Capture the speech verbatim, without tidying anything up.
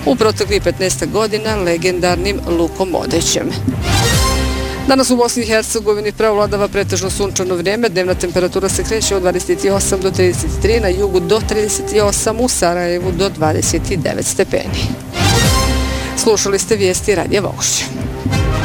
u proteklih petnaest godina legendarnim Lukom Modrićem. Danas u Bosni i Hercegovini preovladava pretežno sunčano vrijeme, dnevna temperatura se kreće od dvadeset osam do trideset tri, na jugu do trideset osam, u Sarajevu do dvadeset devet stepeni. Slušali ste vijesti Radija Vogošće.